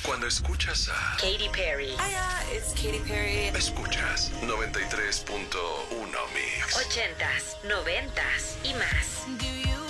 Cuando escuchas a Katy Perry. Hiya, it's Katy Perry. Escuchas 93.1 Mix. 80s, 90s y más. Do you